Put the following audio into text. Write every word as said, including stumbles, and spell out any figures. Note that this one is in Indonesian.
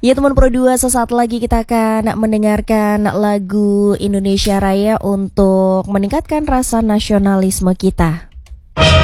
Ya teman Pro dua, sesaat lagi kita akan mendengarkan lagu Indonesia Raya untuk meningkatkan rasa nasionalisme kita.